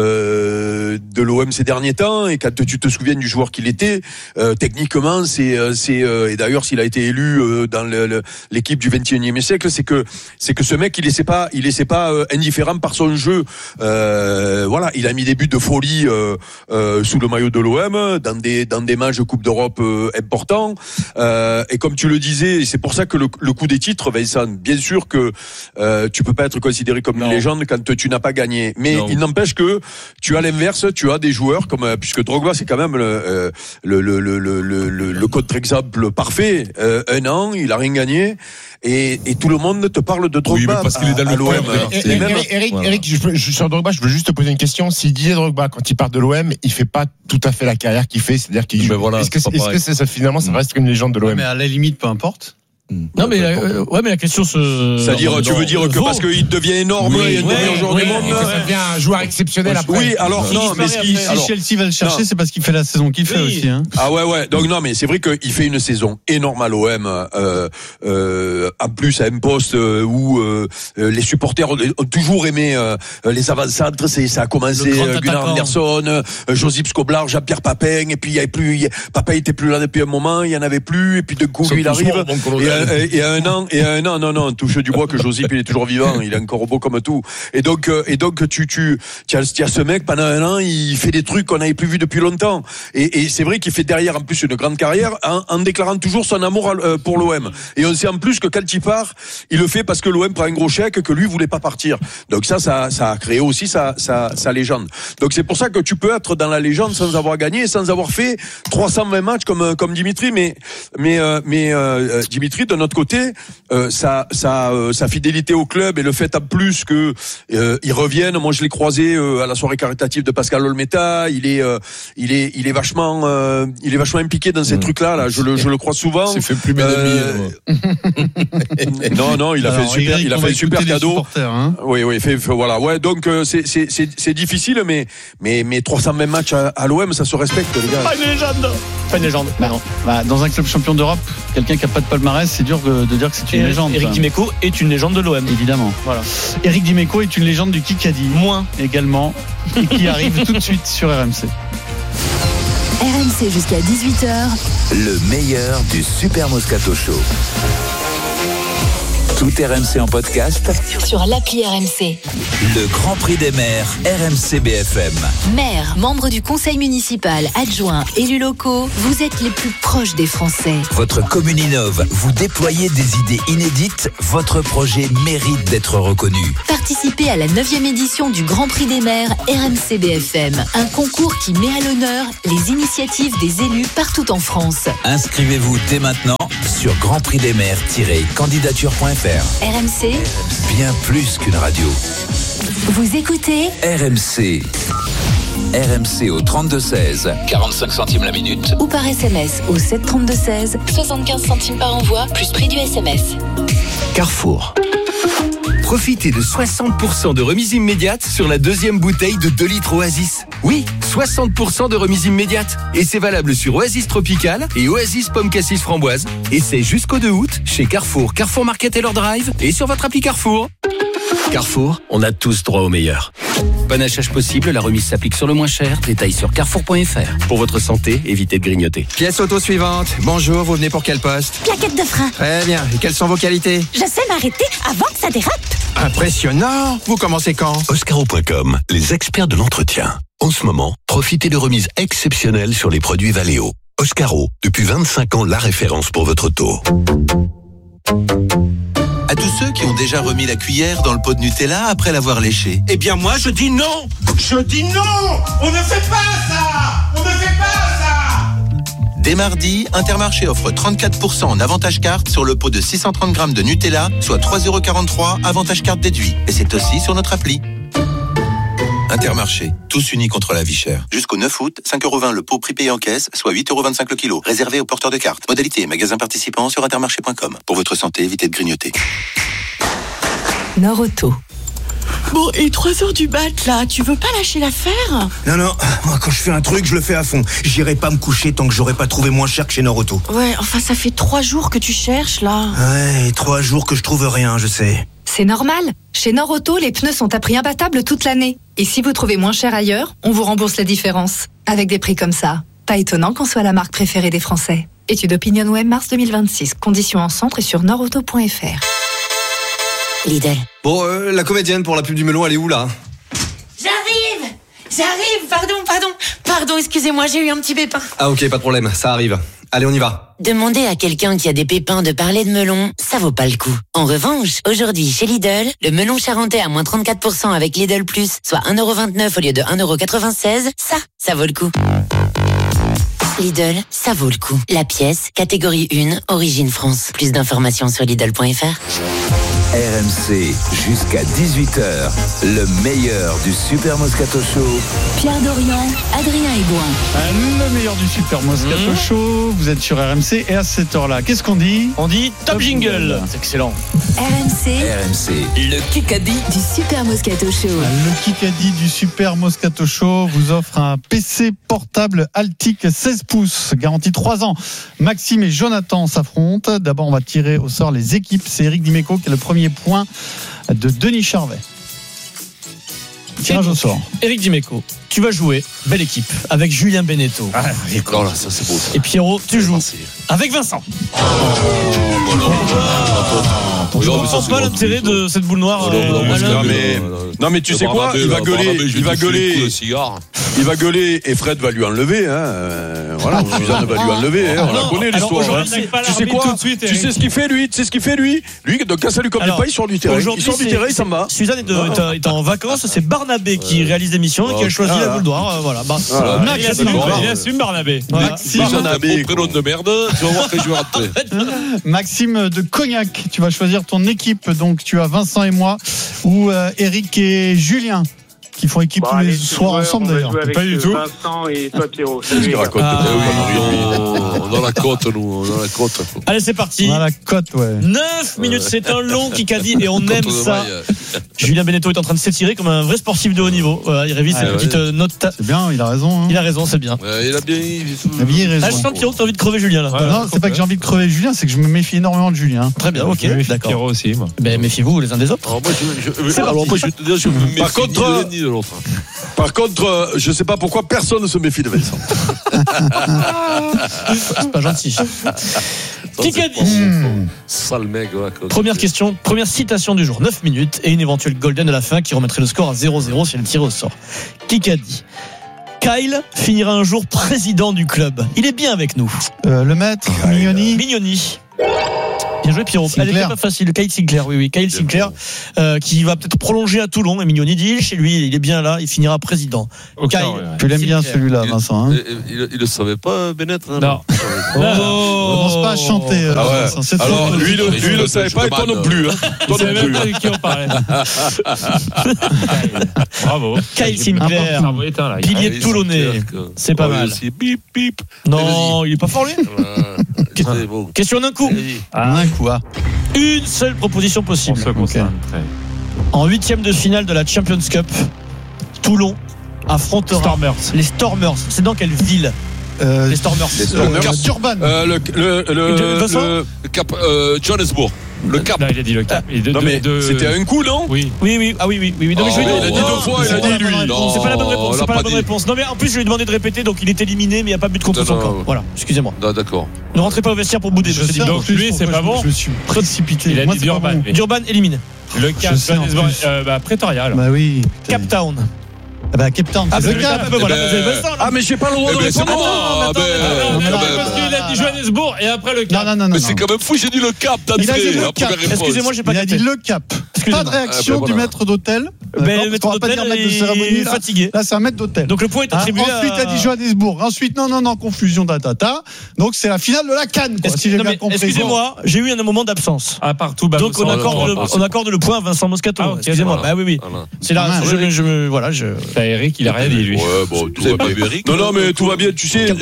euh, de l'O M ces derniers temps et quand tu te souviens du joueur qu'il était, euh, techniquement c'est c'est euh, et d'ailleurs s'il a été élu euh, dans le, le, l'équipe du vingt et unième siècle, c'est que c'est que ce mec il laissait pas il laissait pas euh, indifférent par son jeu. Euh, voilà, il a mis des buts de folie euh, euh, sous le maillot de l'O M dans des dans des matchs de Coupe d'Europe euh, importants euh, et comme tu le disais, c'est pour ça que le, le coup des titres, Vincent, bien sûr que euh, tu peux pas être considéré comme non. une légende quand tu n'as pas gagné, mais non. il n'empêche que tu as l'inverse, tu as des joueurs comme puisque Drogba c'est quand même le euh, le le le le le, le contre-exemple parfait, euh, un an il a rien gagné et et tout le monde te parle de Drogba. Oui, mais parce qu'il est dans le l'O M. Eric, voilà. Eric, je, je, sur Drogba, je veux juste te poser une question. Si Didier Drogba, quand il part de l'O M, il fait pas tout à fait la carrière qu'il fait, c'est-à-dire qu'il joue. Voilà, est-ce que, est-ce que c'est ça, finalement, ça reste une légende de l'O M? Ouais, mais à la limite, peu importe. Non mais euh, ouais mais la question se c'est-à-dire tu veux dire que parce qu'il devient énorme oui, et il devient joueur du monde, ça devient un joueur exceptionnel après. Oui, alors non, mais si Chelsea va le chercher, c'est parce qu'il fait la saison qu'il fait aussi. Hein. Ah ouais ouais. Donc non, mais c'est vrai qu'il fait une saison énorme à l'O M. Euh, euh, en plus à un poste où euh, les supporters ont toujours aimé euh, les avant-centres. C'est ça a commencé euh, Gunnar Andersson, euh, Josip Skoblar, Jean-Pierre Papin, et puis il y avait plus, y, Papin était plus là depuis un moment, il y en avait plus, et puis de coup lui il arrive. Et, et à un an, et à un an, non, non, touche du bois que Josip il est toujours vivant, il est encore beau comme tout. Et donc, et donc tu, tu, tu as, tu as ce mec pendant un an, il fait des trucs qu'on n'avait plus vu depuis longtemps. Et, et c'est vrai qu'il fait derrière en plus une grande carrière en, en déclarant toujours son amour à, pour l'O M. Et on sait en plus que quand il part, il le fait parce que l'O M prend un gros chèque, que lui voulait pas partir. Donc ça, ça, ça a créé aussi sa, sa, sa légende. Donc c'est pour ça que tu peux être dans la légende sans avoir gagné, sans avoir fait trois cent vingt matchs comme, comme Dimitri, mais, mais, mais euh, Dimitri Ensuite, de notre côté, euh, sa, sa, euh, sa fidélité au club et le fait en plus que euh, il revienne. Moi, je l'ai croisé euh, à la soirée caritative de Pascal Olmeta. Il est, euh, il est, il est vachement, euh, il est vachement impliqué dans ces mmh. trucs-là. Là, je le, je le crois souvent. C'est fait plus euh... Non, non, il a Alors, fait super, il a fait un super cadeau. Hein. Oui, oui, fait, fait, voilà. Ouais, donc euh, c'est, c'est, c'est, c'est difficile, mais, mais, mais trois cent vingt matchs à, à l'O M, ça se respecte, les gars. Pas une légende. Pas une légende. Bah, non. Bah, dans un club champion d'Europe, quelqu'un qui a pas de palmarès, c'est dur de, de dire que c'est une Et légende. Éric Dimeco est une légende de l'O M, évidemment. Voilà. Éric Dimeco est une légende du Kikadi. Moins également, et qui arrive tout de suite sur R M C. R M C jusqu'à dix-huit heures. Le meilleur du Super Moscato Show. Tout R M C en podcast sur l'appli R M C. Le Grand Prix des maires R M C B F M. Maires, membres du conseil municipal, adjoints, élus locaux, vous êtes les plus proches des Français. Votre commune innove, vous déployez des idées inédites, votre projet mérite d'être reconnu. Participez à la neuvième édition du Grand Prix des maires R M C B F M, un concours qui met à l'honneur les initiatives des élus partout en France. Inscrivez-vous dès maintenant sur grand prix des maires tiret candidature point f r. R M C, bien plus qu'une radio. Vous écoutez R M C. R M C au trente-deux seize, quarante-cinq centimes la minute. Ou par S M S au sept trente-deux seize, soixante-quinze centimes par envoi, plus prix du S M S. Carrefour. Profitez de soixante pour cent de remise immédiate sur la deuxième bouteille de deux litres Oasis. Oui, soixante pour cent de remise immédiate. Et c'est valable sur Oasis Tropical et Oasis Pomme Cassis Framboise. Et c'est jusqu'au deux août chez Carrefour, Carrefour Market et leur Drive et sur votre appli Carrefour. Carrefour, on a tous droit au meilleur. Bon achat possible, la remise s'applique sur le moins cher. Détails sur carrefour point f r. Pour votre santé, évitez de grignoter. Pièce auto suivante. Bonjour, vous venez pour quel poste? Plaquette de frein. Très bien. Et quelles sont vos qualités? Je sais m'arrêter avant que ça dérape. Impressionnant. Vous commencez quand? Oscaro point com, les experts de l'entretien. En ce moment, profitez de remises exceptionnelles sur les produits Valeo. Oscaro, depuis vingt-cinq ans, la référence pour votre auto. À tous ceux qui ont déjà remis la cuillère dans le pot de Nutella après l'avoir léché. Eh bien moi je dis non. Je dis non. On ne fait pas ça. On ne fait pas ça. Dès mardi, Intermarché offre trente-quatre pour cent en avantage carte sur le pot de six cent trente grammes de Nutella, soit trois euros quarante-trois, avantage carte déduit. Et c'est aussi sur notre appli. Intermarché, tous unis contre la vie chère. Jusqu'au neuf août, cinq euros vingt le pot prix payé en caisse, soit huit euros vingt-cinq le kilo. Réservé aux porteurs de cartes. Modalité, magasin participant sur intermarché point com. Pour votre santé, évitez de grignoter. Nord-Auto. Bon, et trois heures du mat, là, tu veux pas lâcher l'affaire? Non, non, moi, quand je fais un truc, je le fais à fond. J'irai pas me coucher tant que j'aurai pas trouvé moins cher que chez Nord-Auto. Ouais, enfin, ça fait trois jours que tu cherches, là. Ouais, trois jours que je trouve rien, je sais. C'est normal. Chez Nord-Auto, les pneus sont à prix imbattable toute l'année. Et si vous trouvez moins cher ailleurs, on vous rembourse la différence. Avec des prix comme ça, pas étonnant qu'on soit la marque préférée des Français. Étude OpinionWay mars deux mille vingt-six. Conditions en centre et sur nordauto point f r. Lidl. Bon, euh, la comédienne pour la pub du melon, elle est où là? J'arrive. J'arrive. Pardon, pardon. Pardon, excusez-moi, j'ai eu un petit pépin. Ah ok, pas de problème, ça arrive. Allez, on y va. Demander à quelqu'un qui a des pépins de parler de melon, ça vaut pas le coup. En revanche, aujourd'hui chez Lidl, le melon charentais à moins trente-quatre pour cent avec Lidl Plus, soit un euro vingt-neuf au lieu de un euro quatre-vingt-seize, ça, ça vaut le coup. Lidl, ça vaut le coup. La pièce, catégorie un, origine France. Plus d'informations sur Lidl point f r. R M C, jusqu'à dix-huit heures, le meilleur du Super Moscato Show. Pierre Dorian, Adrien Aigouin. Le meilleur du Super Moscato mmh. Show, vous êtes sur R M C et à cette heure-là, qu'est-ce qu'on dit? On dit top, top jingle. jingle. C'est excellent. R M C. R M C, le Kikadi du Super Moscato Show. Le Kikadi du Super Moscato Show vous offre un P C portable Altic seize pouces, garantie trois ans. Maxime et Jonathan s'affrontent. D'abord, on va tirer au sort les équipes. C'est Éric Dimeco qui est le premier point de Denis Charvet. Tirage au sort. Éric Dimeco, tu vas jouer, belle équipe, avec Julien Beneteau. Ah, d'accord, là, ça c'est beau. Ça. Et Pierrot, tu joues avec Vincent. Oh, oh, oh, oh, je ne comprends pas l'intérêt de cette boule noire. Non mais, non mais tu sais quoi, il va gueuler, il va gueuler. il va gueuler et Fred va lui enlever. Hein. Euh, voilà, Suzanne va lui enlever. Hein. On la connaît l'histoire. Hein. Tu sais quoi? Suite, tu sais ce qu'il fait lui? Tu sais ce qu'il fait lui? Lui, donc quand ça lui convient pas, il sort du terrain. Il sort du terrain, il s'en va. Suzanne est, de, est, est en vacances. C'est Barnabé qui réalise l'émission et qui a choisi la boudoir. Voilà. Bah, voilà. Max, il assume Barnabé. Maxime, Barnabé, prénom de merde. Tu vas voir que je vais rentrer. Maxime de Cognac, tu vas choisir ton équipe. Donc tu as Vincent et moi ou euh, Eric et Julien qui font équipe bah, tous les, les soirs ensemble d'ailleurs. Pas du tout. Vincent et toi Pierrot. C'est ce qu'il raconte. Ah, oui, on dans la côte nous, on dans la côte. Allez, c'est parti. Dans la côte, ouais. neuf minutes, c'est un long Kikadi et on aime ça. Julien Beneteau est en train de s'étirer comme un vrai sportif de haut niveau. Voilà, il révise ah, ses ouais, petites ouais. notes. C'est bien, il a raison. Hein. Il a raison, c'est bien. Ouais, il a bien, il a bien raison. Ah, je sens Pierrot que t'as envie de crever Julien là. Ouais, non, c'est pas que j'ai envie de crever Julien, c'est que je me méfie énormément de Julien. Très bien, ok, d'accord. Pierrot aussi, moi. Ben méfiez-vous les uns des autres. Alors moi, je, je, alors, moi, je vais te dire, je me méfie par contre, ni de l'autre. Par contre, je sais pas pourquoi personne ne se méfie de Vincent. C'est pas gentil. Kikadi. Mmh. Sale mec. Première question, première citation du jour. neuf minutes et une éventuelle golden à la fin qui remettrait le score à zéro zéro si elle tire au sort. Kikadi. Kyle finira un jour président du club. Il est bien avec nous. Euh, le maître, Mignoni. Mignoni. Bien joué Pierrot. Elle était pas facile. Kyle Sinclair, oui, oui. Kyle Sinclair, euh, qui va peut-être prolonger à Toulon. Et Mignoni dit, chez lui, il est bien là, il finira président. Okay, Kyle, ouais. Tu l'aimes bien celui-là, Vincent. Hein il, il, il le savait pas, Bennett. Hein, non. Oh, on commence pas à chanter. Ah ouais. Vincent, alors, lui, lui, lui, il le savait pas, et toi non plus. Hein. Toi non plus. Même qui on parlait. Bravo. Kyle Sinclair, pilier de Toulonnais. C'est pas mal. Bip, bip. Non, il est pas fort, lui. Question d'un coup. Un coup, ah. Une seule proposition possible. On se concentre. En huitième de finale de la Champions Cup, Toulon affrontera Stormers. les Stormers. C'est dans quelle ville? Euh, les Stormers. Les Stormers. Euh, Durban. Euh, le, le, le, le, le Cap, euh, Johannesburg. Le Cap. Là, il a dit le Cap. De, non, mais de... c'était un coup, non? Oui. Oui, oui. Ah oui, oui, oui. Non, oh, mais je lui ai il a dit deux fois, il a dit lui. C'est pas la bonne réponse. C'est pas la bonne réponse. Non, mais en plus, je lui ai demandé de répéter, donc il est éliminé, mais il n'y a pas but de contre son camp. Voilà. Excusez-moi. D'accord. Ne rentrez pas au vestiaire pour bouder. Donc lui, c'est pas bon. Je me suis précipité. Il a dit Durban. Durban éliminé. Le Cap, bah Pretoria. Bah oui. Cape Town. Ah bah Cape Town, ah, c'est le Cap. Cap. Voilà, ah mais j'ai pas le droit de répondre. Parce qu'il a dit Johannesburg et après le Cap. Non non non. Mais c'est quand même fou, j'ai dit le Cap. Il a dit le Cap. Excusez-moi, j'ai pas. Il a dit le Cap. Pas de réaction du maître d'hôtel. Mais le maître d'hôtel de cérémonie fatigué. Là c'est un maître d'hôtel. Donc le point est attribué. Ensuite il a dit Johannesburg. Ensuite non non non confusion data. Donc c'est la finale de la CAN. Si j'ai bien compris. Excusez-moi, j'ai eu un moment d'absence. Ah partout. Donc on accorde le point à Vincent Moscato. Excusez-moi. Bah oui oui. C'est là. Je me voilà je. Eric il a rien dit lui. Ouais bon tout va bien Eric. Non non mais tout va bien. Tu sais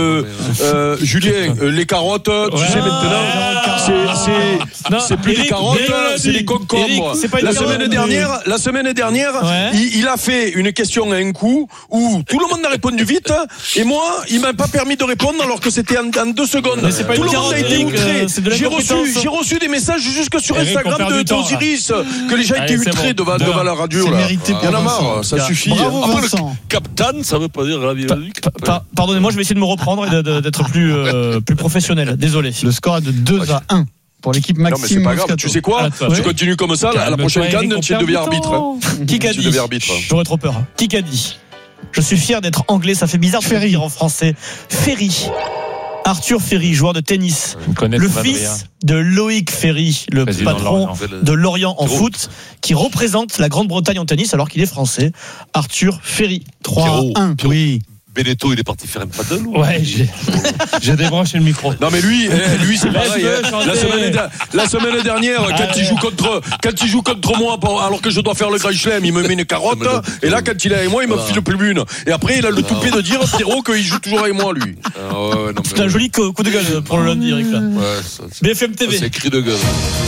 Julien les carottes. Tu sais maintenant c'est c'est plus des carottes c'est des concombres. La semaine dernière la semaine dernière il a fait une question à un coup où tout le monde a répondu vite et moi il m'a pas permis de répondre alors que c'était en deux secondes. Tout le monde a été outré. J'ai reçu j'ai reçu des messages jusque sur Instagram d'Osiris que les gens étaient outrés devant la radio. Il y en a marre, ça suffit. Captain, ça veut pas dire la vie. Pardonnez-moi, je vais essayer de me reprendre et d'être plus plus professionnel. Désolé. Le score est de deux à un. Pour l'équipe Maxime. Non mais c'est pas grave, tu sais quoi, tu ouais. continues comme ça, la, la prochaine canne, tu deviens arbitre. Qui a dit? J'aurais trop peur. Qui a dit? Je suis fier d'être anglais, ça fait bizarre de le dire en français. Ferry. Arthur Ferry, joueur de tennis. Le fils de Loïc Ferry, le Président patron de Lorient en foot, qui représente la Grande-Bretagne en tennis alors qu'il est français. Arthur Ferry. trois à un. Oui. Beneteau, il est parti faire un paddle ou... Ouais, j'ai, j'ai débranché le micro. Non mais lui, lui c'est pareil. La semaine, la semaine dernière, quand il joue contre, quand il joue contre moi, alors que je dois faire le Grand Chelem, il me met une carotte. Et là, quand il est avec moi, il me file plus une. Et après, il a le toupet de dire Pierrot qu'il joue toujours avec moi, lui. C'est un joli coup de gueule pour le lundi, Eric. Là. Ouais, ça, B F M T V. C'est cri de gueule.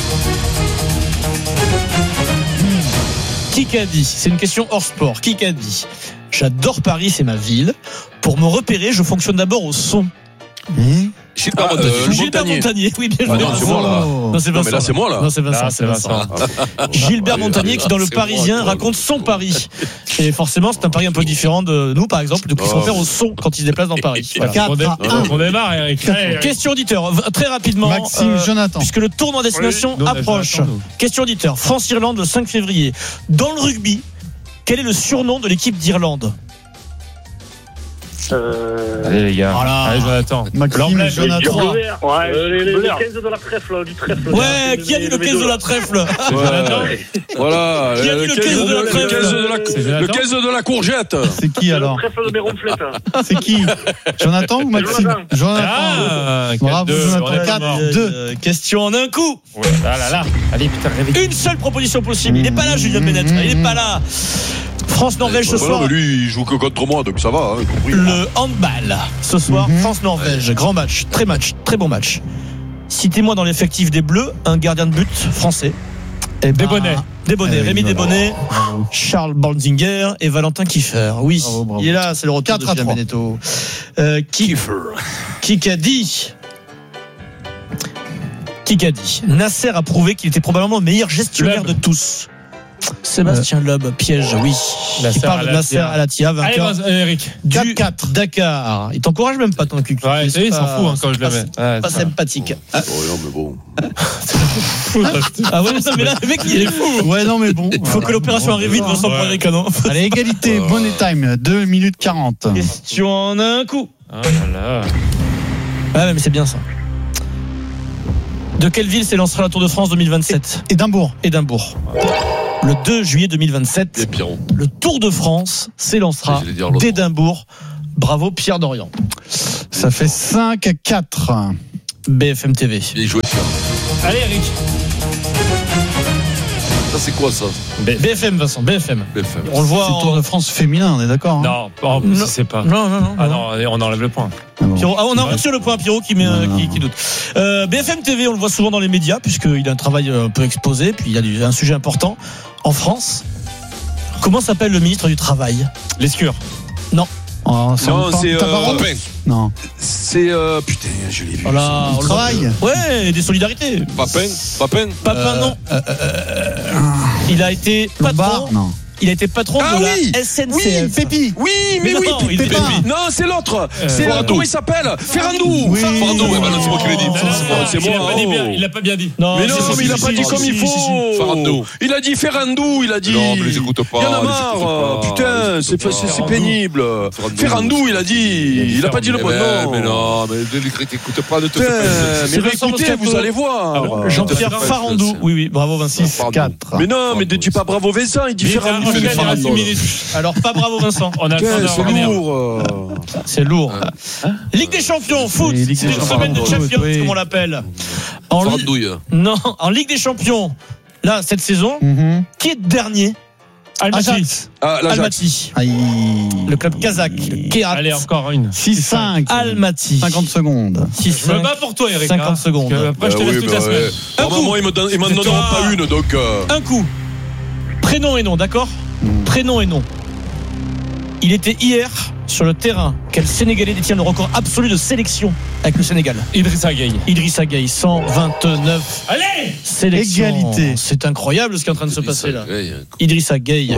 Qui qu'a dit? C'est une question hors sport. Qui qu'a dit? J'adore Paris, c'est ma ville. Pour me repérer, je fonctionne d'abord au son. Mmh. Gilbert ah, Montagnier. euh, Gilbert Montagnier, oui, bien joué. Ah, non, c'est moi là. Non, c'est Vincent. Non, mais là, c'est moi là. Non, c'est Vincent. Là, c'est Vincent. Gilbert Montagnier qui, dans Le Parisien, moi, raconte son Paris. Et forcément, c'est un Paris un peu différent de nous, par exemple, de qui se repère au son quand il se déplace dans Paris. quatre à un. On démarre, Eric. Question auditeur, très rapidement. Maxime, Jonathan. Puisque le tournoi en destination approche. Question auditeur. France-Irlande le cinq février. Dans le rugby, quel est le surnom de l'équipe d'Irlande? Euh... Allez les gars. Voilà. Allez Jonathan. Maxime et Jonathan. Ouais, euh, les, les, les quinze de la trèfle, du trèfle. Ouais, qui a dit le quinze de la trèfle? Ouais. Voilà. Qui a dit le quinze de la trèfle? Le quinze de la, le quinze de la courgette. C'est qui alors? Le trèfle de mes ronflettes. C'est qui? Jonathan ou Maxime? Jonathan. Jonathan. Ah, Bravo, quatre deux, Jonathan. quatre deux. Question en un coup. Ouais, ah là là. Allez putain, réveille. Une seule proposition possible. Il n'est pas là, Julien Bennett. Il n'est pas là. France-Norvège ce soir. Non, mais lui, il joue que contre moi, donc ça va. Hein, compris. Le handball. Ce soir, mm-hmm. France-Norvège. Grand match. Très match. Très bon match. Citez-moi dans l'effectif des Bleus un gardien de but français. Et ben, Desbonnets. Desbonnets. Eh, Rémi non, Desbonnets, non. Charles Baldinger et Valentin Kiefer. Oui, bravo, bravo. il est là, c'est le retour de Julien Benetto. Euh, qui, qui a dit Qui a dit Nasser a prouvé qu'il était probablement le meilleur gestionnaire Loeb. de tous. Sébastien euh, Loeb, piège, oui. Nasser Il parle de Nasser Al-Attiyah, vainqueur. Allez, Eric. Du quatre Dakar. Il t'encourage même pas ton cul. Ouais, c'est il s'en fout hein, quand je le mets. Pas, pas sympathique. Oh, non, mais bon. Ah ouais, non, mais là, le mec, il est fou. Ouais, non, mais bon. Il faut que l'opération arrive vite, Vincent prend les canons. Allez, égalité, Money Time, deux minutes quarante. Question en un coup. Oh là là. Ah, mais c'est bien ça. De quelle ville s'élancera la Tour de France deux mille vingt-sept? Édimbourg. Édimbourg. Le deux juillet deux mille vingt-sept, le Tour de France s'élancera d'Édimbourg. Bravo Pierre Dorian. Ça fait cinq à quatre. B F M T V. Bien joué. Allez Eric. Ça c'est quoi ça? B F M Vincent, B F M. B F M. On le voit. C'est le Tour de France féminin, on est d'accord hein? Non, oh, non, c'est pas. Non, non, non. Ah non, on enlève le point. Pierrot, ah, on a reçu le point Pierrot qui, met, non, qui, qui doute. Euh, B F M T V, on le voit souvent dans les médias puisqu'il a un travail un peu exposé, puis il y a un sujet important. En France, comment s'appelle le ministre du Travail? Lescure. Non. Oh, c'est non, c'est euh, non. C'est euh, putain, je l'ai vu. Voilà, on le travail. Ouais, des solidarités. Papin, Papin. Papin, euh, non. Euh, euh, il a été patron. Non. Il a été patron ah de oui, la S N C F. Oui, Pépi. Oui, mais, mais oui, non, Pépi. Non, c'est l'autre. Euh, c'est euh, comment il s'appelle? Ferrandou. Oui. Ferrandou, ouais, bah non, c'est moi qui l'ai dit. C'est moi. Il l'a pas bien dit. Non, mais non, mais il a pas dit comme il faut. Ferrandou. Il a dit Ferrandou, il a dit. Non, mais les écoute pas. Il y en a marre. Putain, c'est pénible. Ferrandou, il a dit. Il a pas dit le bon nom. Mais non, mais ne l'écoute pas, ne te fais pas. Mais écoutez, vous allez voir. Jean-Pierre Farandou. Oui, oui, bravo Vincent. quatre. Mais non, mais ne dis pas bravo Vincent, il dit Ferrandou. Alors pas bravo Vincent. On a c'est lourd. C'est lourd. Hein Ligue des Champions, foot. C'est une semaine de Champions, oui. Comme on l'appelle. En li... Non, en Ligue des Champions. Là, cette saison, mm-hmm. Qui est dernier? Almaty. Ah, Almaty. Le club kazakh. Kérat. Allez, encore une. six cinq. Almaty. cinquante secondes. six Je me bats pour toi, Eric. cinquante secondes. Après, je te laisse toute la semaine. Normalement, ils m'en donneront pas une, donc. Un coup. Prénom et nom, d'accord? Mmh. Prénom et nom. Il était hier sur le terrain. Quel Sénégalais détient le record absolu de sélection avec le Sénégal? Idrissa Gueye. Idrissa Gueye, cent vingt-neuf. Allez, sélections. Égalité. C'est incroyable ce qui est en train de se passer là. Idrissa Gueye.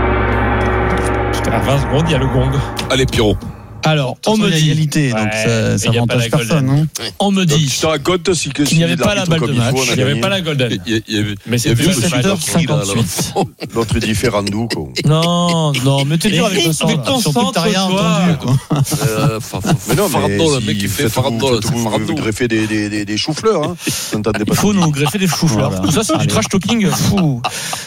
À vingt secondes, il y a le gong. Allez, Pierrot. Alors, on me dit égalité, donc ouais, ça, ça avantage personne. Hein. On me dit qu'il n'y avait pas la balle de match. Il n'y avait pas la golden. Il y avait, mais c'est dix-sept heures cinquante-huit. L'autre dit Ferrandou. Non, non, mais t'es dur avec le sang. Surtout que t'as rien entendu. Mais non, Farandou, le mec qui fait Farandou. Vous greffez des choux-fleurs. Il faut nous greffer des choux-fleurs. Tout ça, c'est du trash talking fou.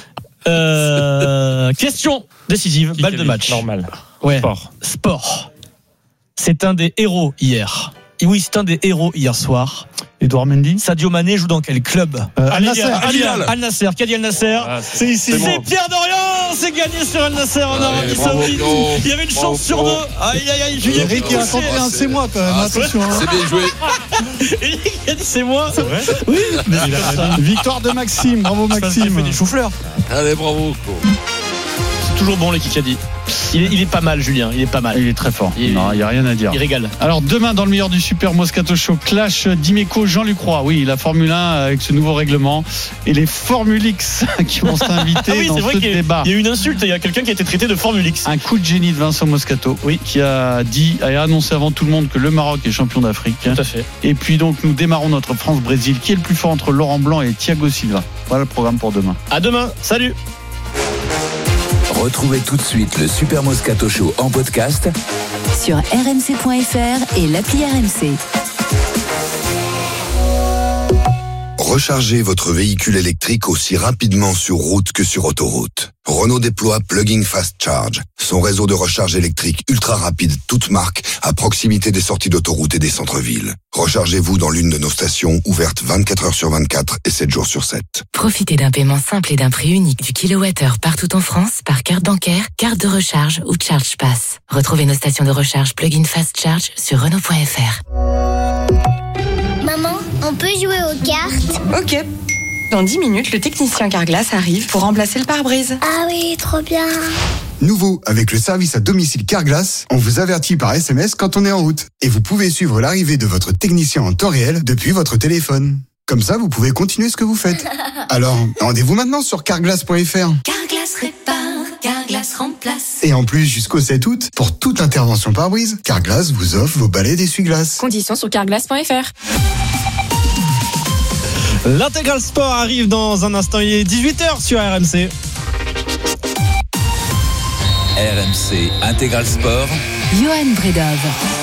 Question décisive, balle de match. Normal. Ouais. Sport. Sport. C'est un des héros hier. Et oui, c'est un des héros hier soir. Edouard Mendy. Sadio Mané joue dans quel club? euh, Al Nasser. Al Nasser. Qui a dit Al Nasser? Ah, c'est ici. C'est Pierre Dorian. C'est gagné sur Al Nasser en Arabie Saoudite. Il y avait une chance sur deux. Aïe aïe aïe. Julien Eric il a tenté un c'est moi quand même. Ah, attention. C'est bien joué. Eric a dit c'est moi. C'est vrai. Oui. Mais victoire de Maxime. Bravo Maxime. Il fait des choux-fleurs. Allez, bravo. C'est toujours bon les Kikadi. Il est, il est pas mal, Julien. Il est pas mal. Il est très fort. Il, non, il n'y a rien à dire. Il régale. Alors demain, dans le meilleur du Super Moscato Show, clash d'Imeco Jean-Luc Roy. Oui, la Formule un avec ce nouveau règlement et les Formule X qui vont s'inviter ah oui, dans ce débat. Il y a eu une insulte. Il y a quelqu'un qui a été traité de Formule X. Un coup de génie de Vincent Moscato, oui, qui a dit, a annoncé avant tout le monde que le Maroc est champion d'Afrique. Tout à fait. Et puis donc nous démarrons notre France-Brésil, qui est le plus fort entre Laurent Blanc et Thiago Silva. Voilà le programme pour demain. À demain. Salut. Retrouvez tout de suite le Super Moscato Show en podcast sur r m c point f r et l'appli R M C. Rechargez votre véhicule électrique aussi rapidement sur route que sur autoroute. Renault déploie Plug-in Fast Charge, son réseau de recharge électrique ultra rapide, toute marque, à proximité des sorties d'autoroute et des centres-villes. Rechargez-vous dans l'une de nos stations, ouvertes vingt-quatre heures sur vingt-quatre et sept jours sur sept. Profitez d'un paiement simple et d'un prix unique du kilowattheure partout en France par carte bancaire, carte de recharge ou Charge Pass. Retrouvez nos stations de recharge Plug-in Fast Charge sur Renault point f r. Maman, on peut jouer aux cartes? Ok. Dans dix minutes, le technicien Carglass arrive pour remplacer le pare-brise. Ah oui, trop bien. Nouveau, avec le service à domicile Carglass, on vous avertit par S M S quand on est en route. Et vous pouvez suivre l'arrivée de votre technicien en temps réel depuis votre téléphone. Comme ça, vous pouvez continuer ce que vous faites. Alors, rendez-vous maintenant sur carglass point f r. Carglass répare, Carglass remplace. Et en plus, jusqu'au sept août, pour toute intervention pare-brise, Carglass vous offre vos balais d'essuie-glace. Conditions sur carglass point f r. L'intégral sport arrive dans un instant, il est dix-huit heures sur R M C. R M C Intégral Sport. Johan Bredov.